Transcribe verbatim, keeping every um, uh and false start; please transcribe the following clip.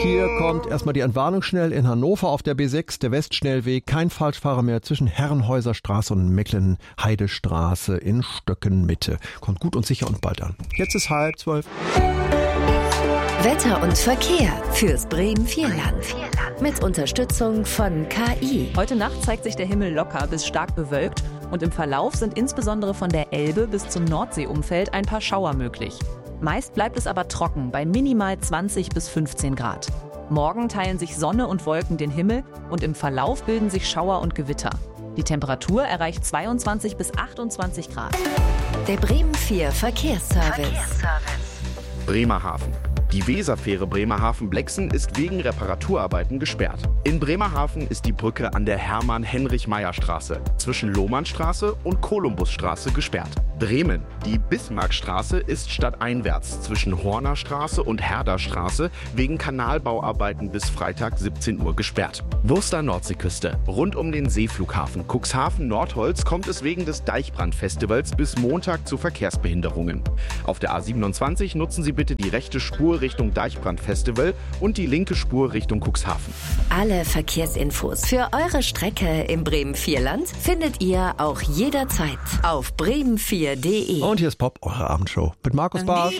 Hier kommt erstmal die Entwarnung schnell in Hannover auf der B sechs, der Westschnellweg. Kein Falschfahrer mehr zwischen Herrenhäuserstraße und Mecklenheidestraße in Stöcken-Mitte. Kommt gut und sicher und bald an. Jetzt ist halb zwölf. Wetter und Verkehr fürs Bremen-Vierland. Mit Unterstützung von K I. Heute Nacht zeigt sich der Himmel locker bis stark bewölkt. Und im Verlauf sind insbesondere von der Elbe bis zum Nordseeumfeld ein paar Schauer möglich. Meist bleibt es aber trocken bei minimal zwanzig bis fünfzehn Grad. Morgen teilen sich Sonne und Wolken den Himmel und im Verlauf bilden sich Schauer und Gewitter. Die Temperatur erreicht zweiundzwanzig bis achtundzwanzig Grad. Der Bremen vier Verkehrsservice. Verkehrsservice. Bremerhaven. Die Weserfähre Bremerhaven-Blexen ist wegen Reparaturarbeiten gesperrt. In Bremerhaven ist die Brücke an der Hermann-Heinrich-Meyer-Straße zwischen Lohmannstraße und Kolumbusstraße gesperrt. Bremen. Die Bismarckstraße ist stadteinwärts zwischen Hornerstraße und Herderstraße wegen Kanalbauarbeiten bis Freitag siebzehn Uhr gesperrt. Wurster Nordseeküste. Rund um den Seeflughafen Cuxhaven-Nordholz kommt es wegen des Deichbrand-Festivals bis Montag zu Verkehrsbehinderungen. Auf der A siebenundzwanzig nutzen Sie bitte die rechte Spur Richtung Deichbrand-Festival und die linke Spur Richtung Cuxhaven. Alle Verkehrsinfos für eure Strecke im Bremen-Vierland findet ihr auch jederzeit auf bremen vier punkt de. Und hier ist Pop, eure Abendshow mit Markus Barsch.